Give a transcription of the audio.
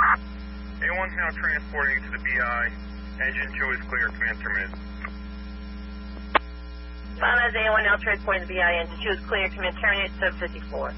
A1's now transporting to the BI. Engine 2 is clear. Command terminated. Finalize A1 now transporting to the BI. Engine 2 is clear. Command terminated. 754.